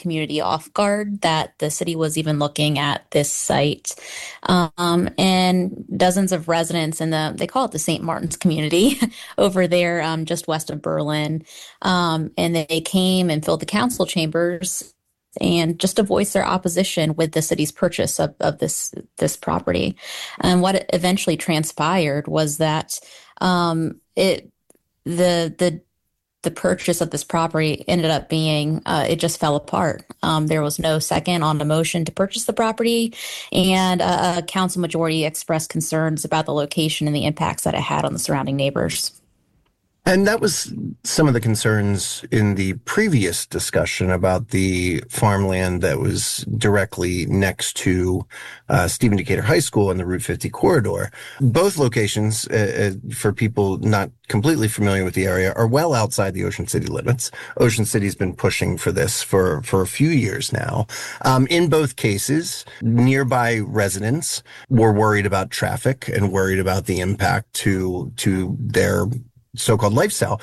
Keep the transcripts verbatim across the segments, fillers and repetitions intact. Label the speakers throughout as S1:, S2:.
S1: community off guard that the city was even looking at this site. Um, and dozens of residents in the, they call it the Saint Martin's community over there, um, just west of Berlin. Um, and they came and filled the council chambers and just to voice their opposition with the city's purchase of, of this this property. And what eventually transpired was that um, it the the the purchase of this property ended up being uh, it just fell apart. Um, there was no second on the motion to purchase the property, and a, a council majority expressed concerns about the location and the impacts that it had on the surrounding neighbors.
S2: And that was some of the concerns in the previous discussion about the farmland that was directly next to uh, Stephen Decatur High School and the Route fifty corridor. Both locations, uh, for people not completely familiar with the area, are well outside the Ocean City limits. Ocean City's been pushing for this for, for a few years now. Um, in both cases, nearby residents were worried about traffic and worried about the impact to to their so-called lifestyle.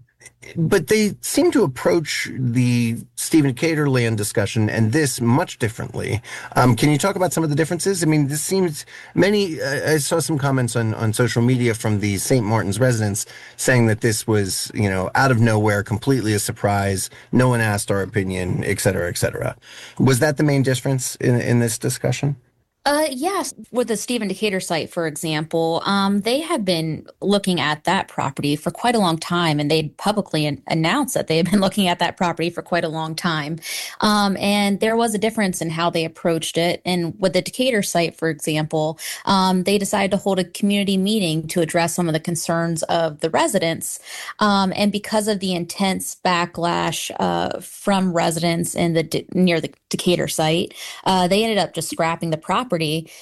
S2: But they seem to approach the Stephen Decatur land discussion and this much differently. Um, can you talk about some of the differences? I mean, this seems many, uh, I saw some comments on, on social media from the Saint Martin's residents saying that this was, you know, out of nowhere, completely a surprise. No one asked our opinion, et cetera, et cetera. Was that the main difference in, in this discussion?
S1: Uh, yes. With the Stephen Decatur site, for example, um, they have been looking at that property for quite a long time, and they publicly an- announced that they have been looking at that property for quite a long time. Um, and there was a difference in how they approached it. And with the Decatur site, for example, um, they decided to hold a community meeting to address some of the concerns of the residents. Um, and because of the intense backlash uh, from residents in the De- near the Decatur site, uh, they ended up just scrapping the property.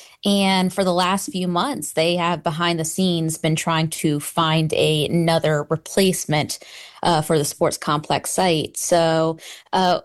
S1: And for the last few months, they have behind the scenes been trying to find a, another replacement uh, for the sports complex site. So uh,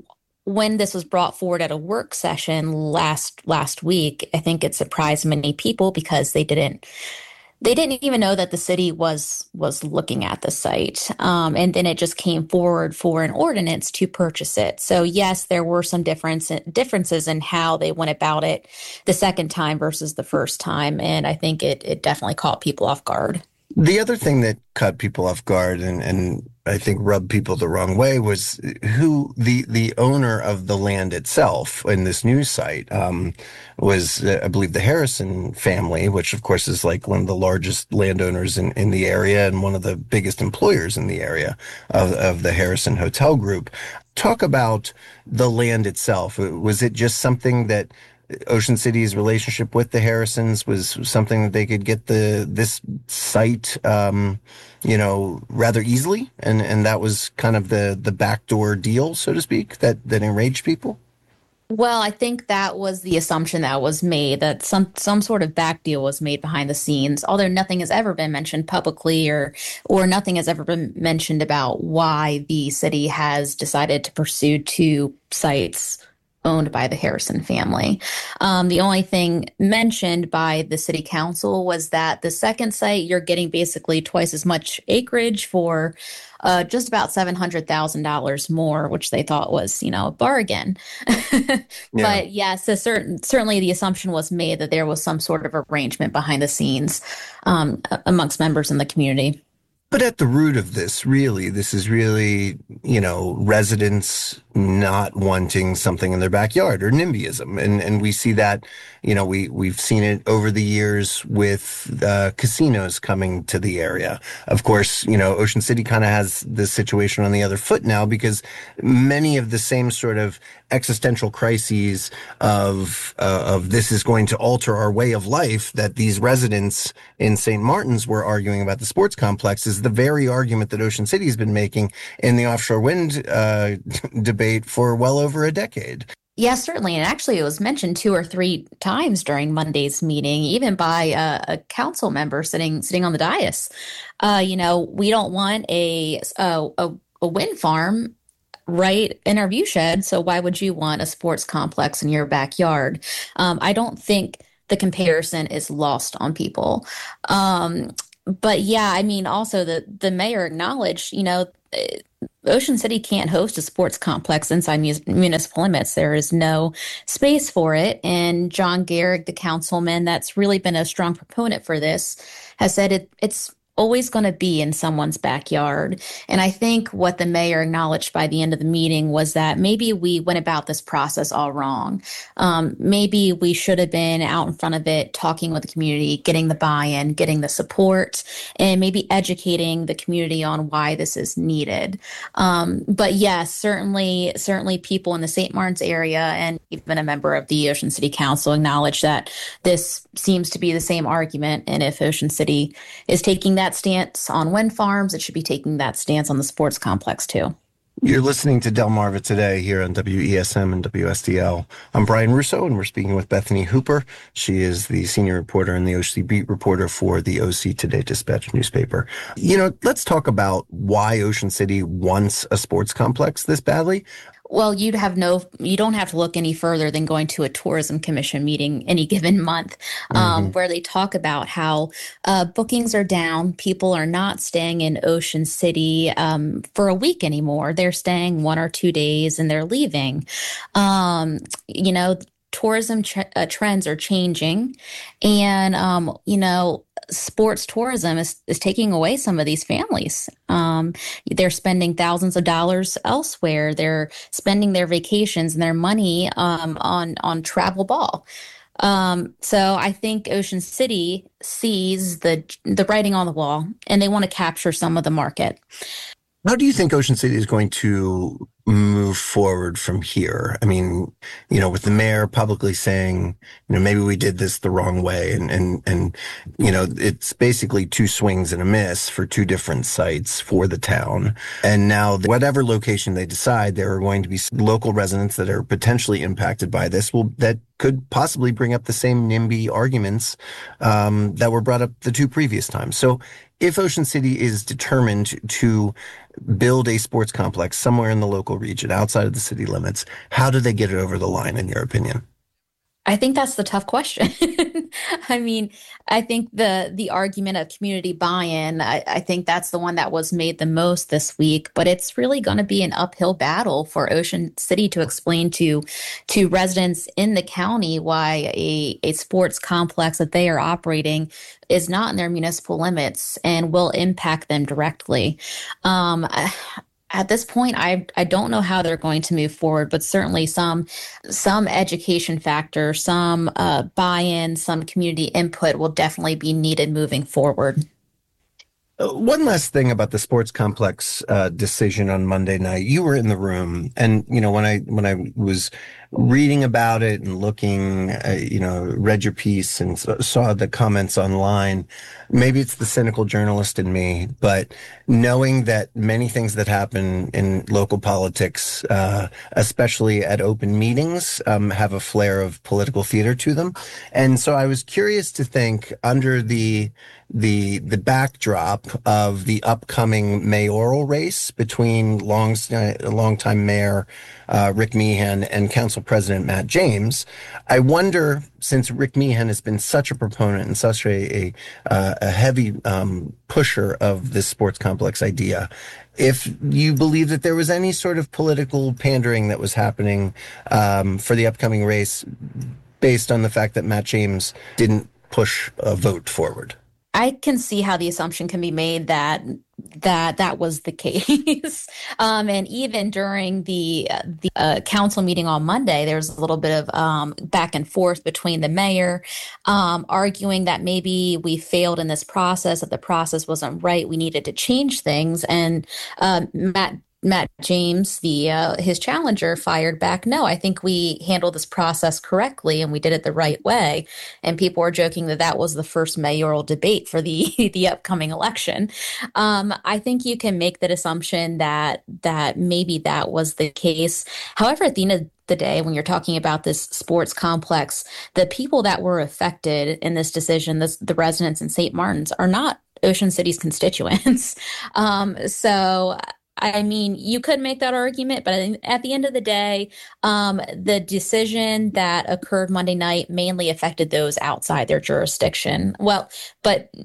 S1: when this was brought forward at a work session last last week, I think it surprised many people because they didn't They didn't even know that the city was was looking at the site. Um, and then it just came forward for an ordinance to purchase it. So, yes, there were some difference, differences in how they went about it the second time versus the first time. And I think it, it definitely caught people off guard.
S2: The other thing that caught people off guard and, and I think rubbed people the wrong way was who the, the owner of the land itself in this news site um, was, uh, I believe, the Harrison family, which, of course, is like one of the largest landowners in, in the area and one of the biggest employers in the area of, of the Harrison Hotel Group. Talk about the land itself. Was it just something that Ocean City's relationship with the Harrisons was something that they could get the this site, um, you know, rather easily, and and that was kind of the the backdoor deal, so to speak, that that enraged people?
S1: Well, I think that was the assumption that was made, that some some sort of back deal was made behind the scenes, although nothing has ever been mentioned publicly or or nothing has ever been mentioned about why the city has decided to pursue two sites owned by the Harrison family. Um, the only thing mentioned by the city council was that the second site, you're getting basically twice as much acreage for uh, just about seven hundred thousand dollars more, which they thought was, you know, a bargain. Yeah. But yes, a certain, certainly the assumption was made that there was some sort of arrangement behind the scenes um, amongst members in the community.
S2: But at the root of this, really, this is really, you know, residents not wanting something in their backyard or NIMBYism. And, and we see that, you know, we, we've seen it over the years with uh, casinos coming to the area. Of course, you know, Ocean City kind of has this situation on the other foot now because many of the same sort of existential crises of, uh, of this is going to alter our way of life that these residents in Saint Martin's were arguing about the sports complex is the very argument that Ocean City has been making in the offshore wind uh, debate for well over a decade.
S1: Yeah, certainly. And actually, it was mentioned two or three times during Monday's meeting, even by a, a council member sitting sitting on the dais. Uh, you know, we don't want a, a, a wind farm right in our view shed. So why would you want a sports complex in your backyard? Um, I don't think the comparison is lost on people. Um, but yeah, I mean, also the, the mayor acknowledged, you know, Ocean City can't host a sports complex inside mus- municipal limits. There is no space for it. And John Garrick, the councilman that's really been a strong proponent for this, has said it, it's always going to be in someone's backyard. And I think what the mayor acknowledged by the end of the meeting was that maybe we went about this process all wrong. Um, maybe we should have been out in front of it, talking with the community, getting the buy-in, getting the support, and maybe educating the community on why this is needed. Um, but yes, certainly, certainly people in the Saint Martin's area and even a member of the Ocean City Council acknowledge that this seems to be the same argument. And if Ocean City is taking that stance on wind farms, it should be taking that stance on the sports complex too.
S2: You're listening to Delmarva Today here on W E S M and W S D L. I'm Brian Russo, and we're speaking with Bethany Hooper. She is the senior reporter and the O C beat reporter for the O C Today Dispatch newspaper. You know, let's talk about why Ocean City wants a sports complex this badly.
S1: Well, you'd have no, you don't have to look any further than going to a tourism commission meeting any given month, um, mm-hmm. where they talk about how uh, bookings are down. People are not staying in Ocean City um, for a week anymore. They're staying one or two days and they're leaving. Um, you know, tourism tr- uh, trends are changing, and um, you know. Sports tourism is, is taking away some of these families. Um, they're spending thousands of dollars elsewhere. They're spending their vacations and their money um, on on travel ball. Um, so I think Ocean City sees the the writing on the wall, and they want to capture some of the market.
S2: How do you think Ocean City is going to move forward from here? I mean, you know, with the mayor publicly saying, you know, maybe we did this the wrong way. And, and, and, you know, it's basically two swings and a miss for two different sites for the town. And now whatever location they decide, there are going to be local residents that are potentially impacted by this will, that could possibly bring up the same NIMBY arguments, um, that were brought up the two previous times. So if Ocean City is determined to build a sports complex somewhere in the local region outside of the city limits, how do they get it over the line, in your opinion?
S1: I think that's the tough question. I mean, I think the the argument of community buy-in, I, I think that's the one that was made the most this week, but it's really going to be an uphill battle for Ocean City to explain to to residents in the county why a, a sports complex that they are operating is not in their municipal limits and will impact them directly. Um, At this point, I I don't know how they're going to move forward, but certainly some some education factor, some uh, buy-in, some community input will definitely be needed moving forward.
S2: Uh, one last thing about the sports complex uh, decision on Monday night. You were in the room, and you know when I when I was reading about it and looking, uh, you know, read your piece and saw the comments online. Maybe it's the cynical journalist in me, but knowing that many things that happen in local politics, uh, especially at open meetings, um, have a flair of political theater to them. And so I was curious to think, under the the the backdrop of the upcoming mayoral race between long longtime mayor uh, Rick Meehan and Council President Matt James, I wonder, since Rick Meehan has been such a proponent and such a a, uh, a heavy um, pusher of this sports complex idea, if you believe that there was any sort of political pandering that was happening um, for the upcoming race based on the fact that Matt James didn't push a vote forward.
S1: I can see how the assumption can be made that that that was the case. um, and even during the uh, the uh, council meeting on Monday, there was a little bit of um, back and forth between the mayor um, arguing that maybe we failed in this process, that the process wasn't right, we needed to change things. And uh, Matt Matt James, the uh, his challenger, fired back, no, I think we handled this process correctly and we did it the right way. And people were joking that that was the first mayoral debate for the the upcoming election. Um, I think you can make that assumption that that maybe that was the case. However, at the end of the day, when you're talking about this sports complex, the people that were affected in this decision, this, the residents in Saint Martin's, are not Ocean City's constituents. um, so I mean, you could make that argument, but at the end of the day, um, the decision that occurred Monday night mainly affected those outside their jurisdiction. Well, but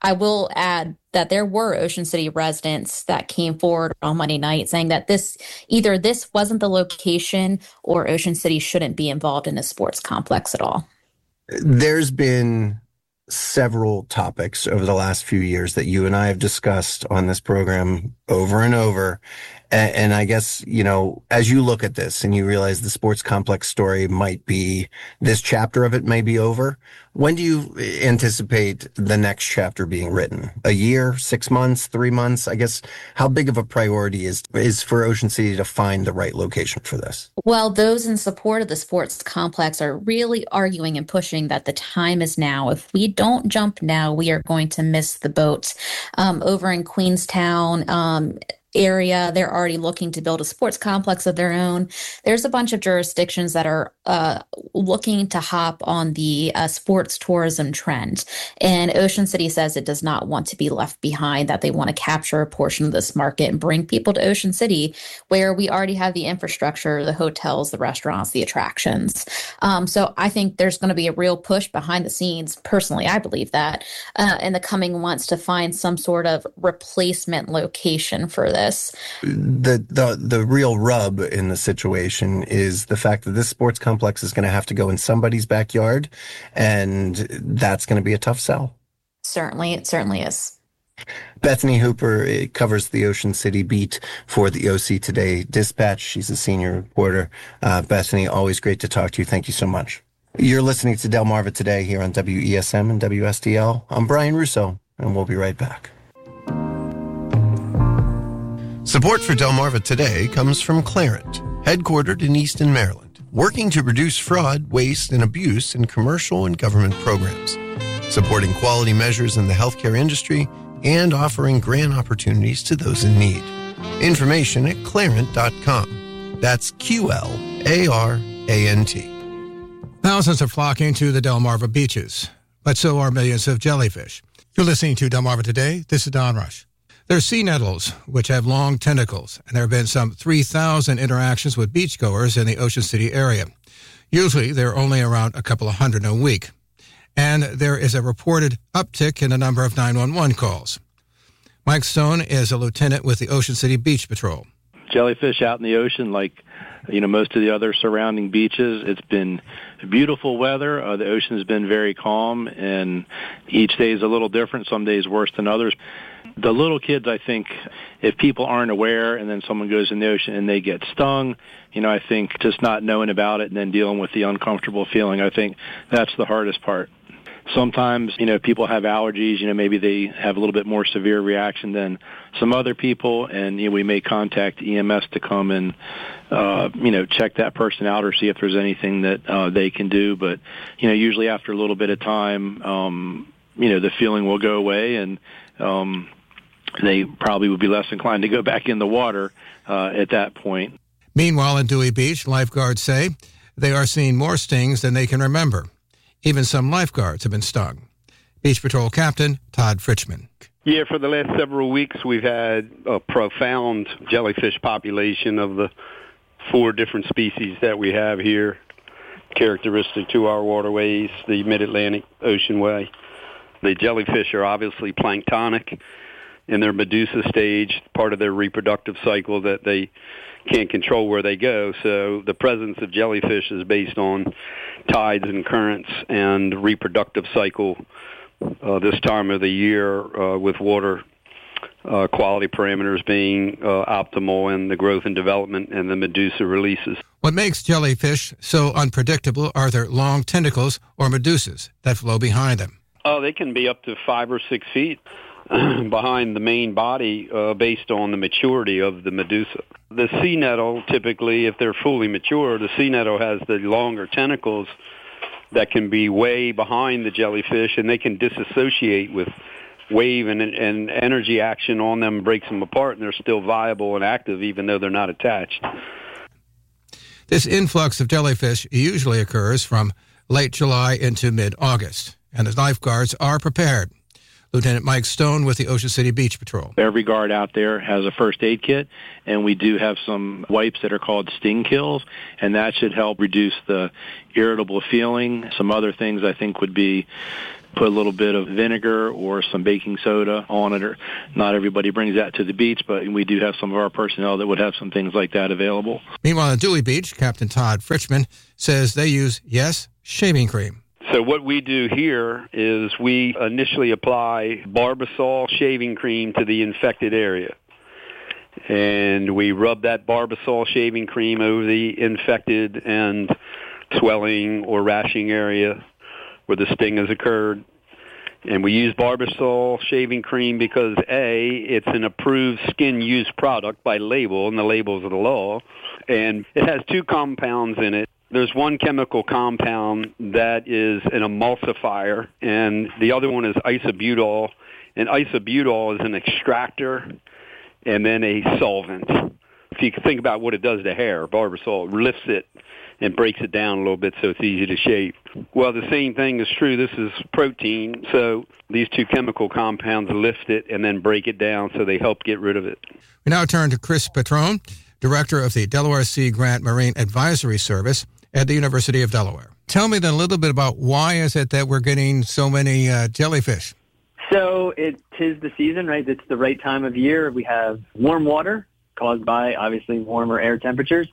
S1: I will add that there were Ocean City residents that came forward on Monday night saying that this either this wasn't the location or Ocean City shouldn't be involved in a sports complex at all.
S2: There's been several topics over the last few years that you and I have discussed on this program over and over. And, and I guess, you know, as you look at this and you realize the sports complex story might be, this chapter of it may be over, when do you anticipate the next chapter being written? A year, six months, three months? I guess, how big of a priority is, is for Ocean City to find the right location for this?
S1: Well, those in support of the sports complex are really arguing and pushing that the time is now. If we don't jump now, we are going to miss the boat. Um, over in Queenstown, um, area, they're already looking to build a sports complex of their own. There's a bunch of jurisdictions that are uh, looking to hop on the uh, sports tourism trend. And Ocean City says it does not want to be left behind, that they want to capture a portion of this market and bring people to Ocean City, where we already have the infrastructure, the hotels, the restaurants, the attractions. Um, so I think there's going to be a real push behind the scenes. Personally, I believe that uh, in the coming months to find some sort of replacement location for this.
S2: The, the the real rub in the situation is the fact that this sports complex is going to have to go in somebody's backyard, and that's going to be a tough sell.
S1: Certainly, it certainly is.
S2: Bethany Hooper covers the Ocean City beat for the O C Today Dispatch. She's a senior reporter. Uh, Bethany, always great to talk to you. Thank you so much. You're listening to Delmarva Today here on W E S M and W S D L. I'm Brian Russo, and we'll be right back. Support for Delmarva Today comes from Clarent, headquartered in Easton, Maryland, working to reduce fraud, waste, and abuse in commercial and government programs, supporting quality measures in the healthcare industry, and offering grant opportunities to those in need. Information at clarent dot com. That's Q L A R A N T.
S3: Thousands are flocking to the Delmarva beaches, but so are millions of jellyfish. You're listening to Delmarva Today. This is Don Rush. There are sea nettles, which have long tentacles, and there have been some three thousand interactions with beachgoers in the Ocean City area. Usually, there are only around a couple of hundred a week. And there is a reported uptick in the number of nine one one calls. Mike Stone is a lieutenant with the Ocean City Beach Patrol.
S4: Jellyfish out in the ocean, like you know most of the other surrounding beaches. It's been beautiful weather. Uh, the ocean has been very calm, and each day is a little different. Some days worse than others. The little kids, I think, if people aren't aware and then someone goes in the ocean and they get stung, you know, I think just not knowing about it and then dealing with the uncomfortable feeling, I think that's the hardest part. Sometimes, you know, people have allergies, you know, maybe they have a little bit more severe reaction than some other people, and, you know, we may contact E M S to come and, uh, you know, check that person out or see if there's anything that uh, they can do. But, you know, usually after a little bit of time, um, you know, the feeling will go away, and um, they probably would be less inclined to go back in the water uh, at that point.
S3: Meanwhile, in Dewey Beach, lifeguards say they are seeing more stings than they can remember. Even some lifeguards have been stung. Beach Patrol Captain Todd Fritchman.
S5: Yeah, for the last several weeks, we've had a profound jellyfish population of the four different species that we have here, characteristic to our waterways, the Mid-Atlantic Ocean Way. The jellyfish are obviously planktonic in their Medusa stage, part of their reproductive cycle that they can't control where they go. So the presence of jellyfish is based on tides and currents and reproductive cycle uh, this time of the year uh, with water uh, quality parameters being uh, optimal in the growth and development and the Medusa releases.
S3: What makes jellyfish so unpredictable are their long tentacles or medusas that flow behind them.
S5: Oh, they can be up to five or six feet behind the main body uh, based on the maturity of the medusa. The sea nettle, typically, if they're fully mature, the sea nettle has the longer tentacles that can be way behind the jellyfish, and they can disassociate with wave and, and energy action on them, breaks them apart, and they're still viable and active even though they're not attached.
S3: This influx of jellyfish usually occurs from late July into mid-August, and the lifeguards are prepared. Lieutenant Mike Stone with the Ocean City Beach Patrol.
S4: Every guard out there has a first aid kit, and we do have some wipes that are called sting kills, and that should help reduce the irritable feeling. Some other things I think would be put a little bit of vinegar or some baking soda on it. Or not everybody brings that to the beach, but we do have some of our personnel that would have some things like that available.
S3: Meanwhile, at Dewey Beach, Captain Todd Fritchman says they use, yes, shaving cream.
S5: So what we do here is we initially apply Barbasol shaving cream to the infected area. And we rub that Barbasol shaving cream over the infected and swelling or rashing area where the sting has occurred. And we use Barbasol shaving cream because, A, it's an approved skin use product by label, and the labels of the law. And it has two compounds in it. There's one chemical compound that is an emulsifier, and the other one is isobutol. And isobutol is an extractor and then a solvent. If you can think about what it does to hair, Barbasol lifts it and breaks it down a little bit so it's easy to shave. Well, the same thing is true. This is protein, so these two chemical compounds lift it and then break it down, so they help get rid of it.
S3: We now turn to Chris Petrone, Director of the Delaware Sea Grant Marine Advisory Service at the University of Delaware. Tell me then a little bit about why is it that we're getting so many uh, jellyfish?
S6: So it is the season, right? It's the right time of year. We have warm water caused by, obviously, warmer air temperatures.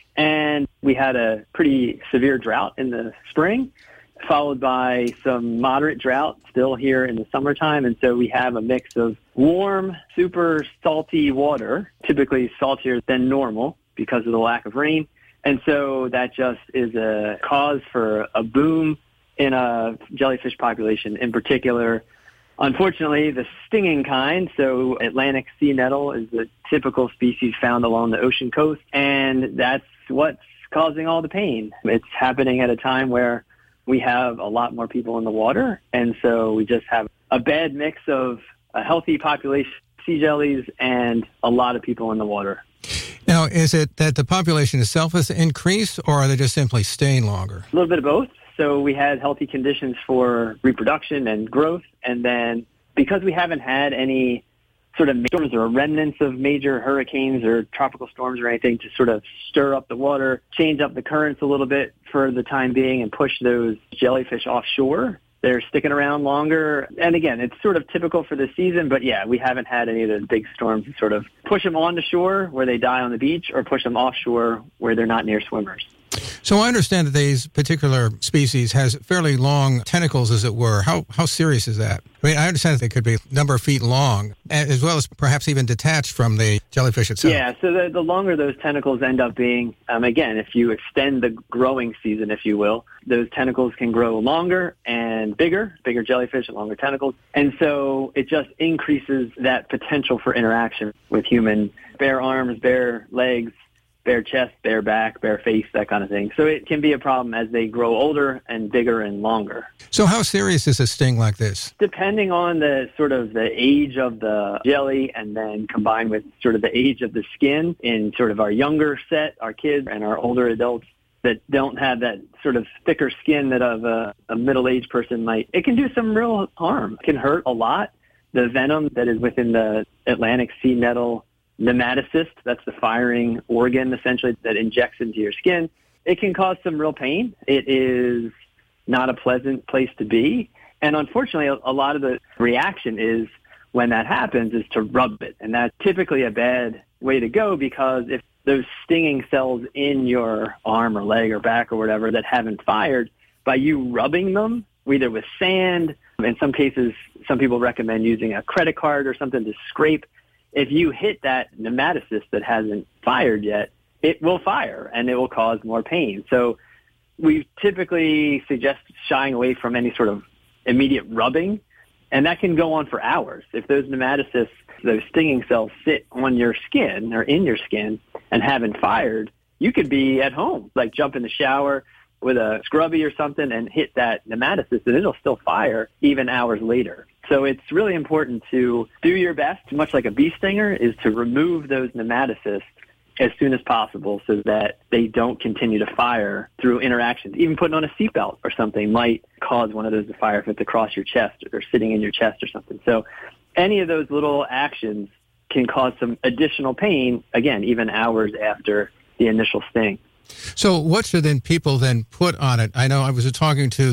S6: And we had a pretty severe drought in the spring, followed by some moderate drought still here in the summertime. And so we have a mix of warm, super salty water, typically saltier than normal because of the lack of rain. And so that just is a cause for a boom in a jellyfish population, in particular, unfortunately, the stinging kind. So Atlantic sea nettle is the typical species found along the ocean coast, and that's what's causing all the pain. It's happening at a time where we have a lot more people in the water, and so we just have a bad mix of a healthy population of sea jellies and a lot of people in the water.
S3: Now, is it that the population itself has increased, or are they just simply staying longer?
S6: A little bit of both. So we had healthy conditions for reproduction and growth, and then because we haven't had any sort of storms or remnants of major hurricanes or tropical storms or anything to sort of stir up the water, change up the currents a little bit for the time being and push those jellyfish offshore, they're sticking around longer. And again, it's sort of typical for the season, but yeah, we haven't had any of those big storms to sort of push them onto shore where they die on the beach or push them offshore where they're not near swimmers.
S3: So I understand that these particular species has fairly long tentacles, as it were. How how serious is that? I mean, I understand that they could be a number of feet long, as well as perhaps even detached from the jellyfish itself.
S6: Yeah, so the, the longer those tentacles end up being, um, again, if you extend the growing season, if you will, those tentacles can grow longer and bigger, bigger jellyfish and longer tentacles. And so it just increases that potential for interaction with human, bare arms, bare legs, bare chest, bare back, bare face, that kind of thing. So it can be a problem as they grow older and bigger and longer.
S3: So how serious is a sting like this?
S6: Depending on the sort of the age of the jelly and then combined with sort of the age of the skin in sort of our younger set, our kids and our older adults that don't have that sort of thicker skin that of a, a middle-aged person might, it can do some real harm. It can hurt a lot. The venom that is within the Atlantic sea nettle nematocyst, that's the firing organ essentially that injects into your skin, it can cause some real pain. It is not a pleasant place to be. And unfortunately, a, a lot of the reaction is when that happens is to rub it. And that's typically a bad way to go because if those stinging cells in your arm or leg or back or whatever that haven't fired, by you rubbing them, either with sand, in some cases, some people recommend using a credit card or something to scrape. If you hit that nematocyst that hasn't fired yet, it will fire and it will cause more pain. So we typically suggest shying away from any sort of immediate rubbing, and that can go on for hours. If those nematocysts, those stinging cells sit on your skin or in your skin and haven't fired, you could be at home, like jump in the shower with a scrubby or something and hit that nematocyst and it'll still fire even hours later. So it's really important to do your best, much like a bee stinger, is to remove those nematocysts as soon as possible so that they don't continue to fire through interactions. Even putting on a seatbelt or something might cause one of those to fire if it's across your chest or sitting in your chest or something. So any of those little actions can cause some additional pain, again, even hours after the initial sting.
S3: So what should then people then put on it? I know I was talking to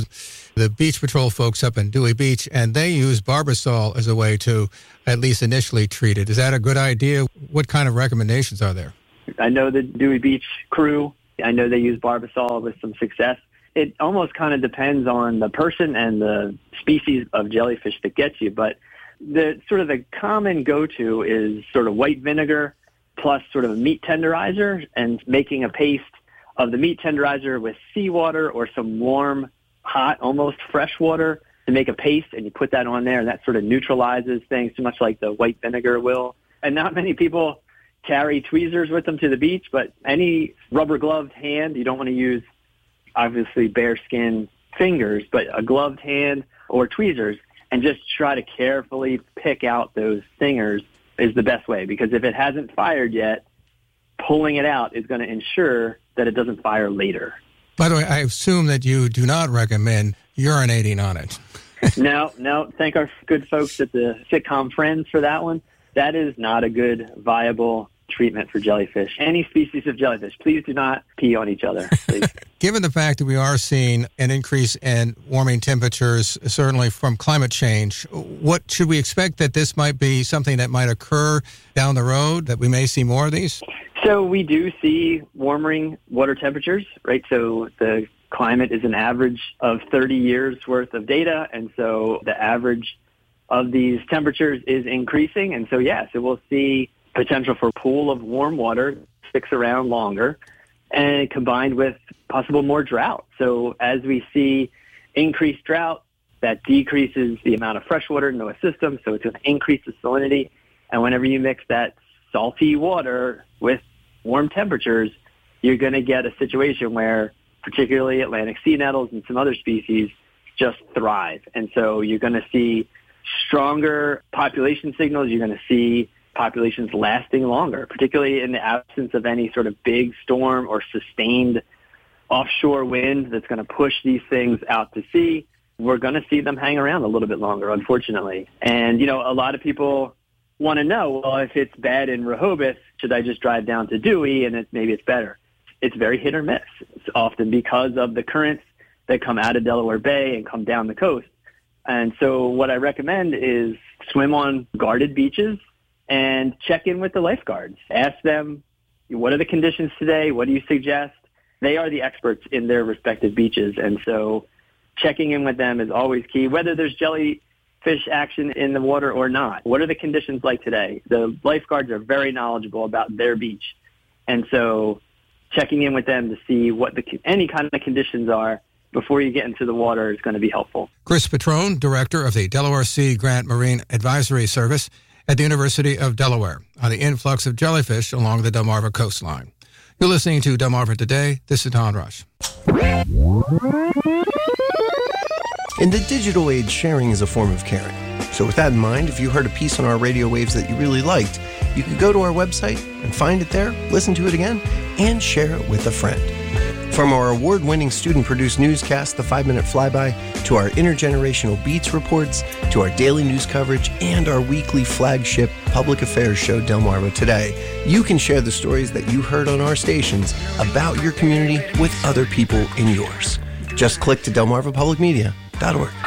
S3: the Beach Patrol folks up in Dewey Beach, and they use Barbasol as a way to at least initially treat it. Is that a good idea? What kind of recommendations are there?
S6: I know the Dewey Beach crew. I know they use Barbasol with some success. It almost kind of depends on the person and the species of jellyfish that gets you, but the sort of the common go-to is sort of white vinegar plus sort of a meat tenderizer, and making a paste of the meat tenderizer with seawater or some warm, hot, almost fresh water to make a paste, and you put that on there, and that sort of neutralizes things too much like the white vinegar will. And not many people carry tweezers with them to the beach, but any rubber-gloved hand, you don't want to use, obviously, bare skin fingers, but a gloved hand or tweezers, and just try to carefully pick out those stingers is the best way, because if it hasn't fired yet, pulling it out is going to ensure that it doesn't fire later.
S3: By the way, I assume that you do not recommend urinating on it.
S6: no, no. Thank our good folks at the sitcom Friends for that one. That is not a good, viable treatment for jellyfish. Any species of jellyfish, please do not pee on each other, please.
S3: Given the fact that we are seeing an increase in warming temperatures, certainly from climate change, what should we expect that this might be something that might occur down the road, that we may see more of these?
S6: So we do see warming water temperatures, right? So the climate is an average of thirty years worth of data, and so the average of these temperatures is increasing. And so, yes, it will see potential for a pool of warm water sticks around longer, and combined with possible more drought. So as we see increased drought, that decreases the amount of fresh water in the system, so it's going to increase the salinity. And whenever you mix that salty water with warm temperatures, you're going to get a situation where particularly Atlantic sea nettles and some other species just thrive. And so you're going to see stronger population signals. You're going to see populations lasting longer, particularly in the absence of any sort of big storm or sustained offshore wind that's going to push these things out to sea. We're going to see them hang around a little bit longer, unfortunately. And, you know, a lot of people want to know, well, if it's bad in Rehoboth, should I just drive down to Dewey and it, maybe it's better? It's very hit or miss. It's often because of the currents that come out of Delaware Bay and come down the coast. And so what I recommend is swim on guarded beaches and check in with the lifeguards. Ask them, what are the conditions today? What do you suggest? They are the experts in their respective beaches. And so checking in with them is always key, whether there's jellyfish action in the water or not. What are the conditions like today? The lifeguards are very knowledgeable about their beach. And so checking in with them to see what the any kind of conditions are before you get into the water is going to be helpful.
S3: Chris Petrone, Director of the Delaware Sea Grant Marine Advisory Service at the University of Delaware, on the influx of jellyfish along the Delmarva coastline. You're listening to Delmarva Today. This is Don Rush.
S2: In the digital age, sharing is a form of caring. So with that in mind, if you heard a piece on our radio waves that you really liked, you could go to our website and find it there, listen to it again, and share it with a friend. From our award-winning student-produced newscast, The Five-Minute Flyby, to our intergenerational Beats reports, to our daily news coverage, and our weekly flagship public affairs show, Delmarva Today, you can share the stories that you heard on our stations about your community with other people in yours. Just click to delmarva public media dot org.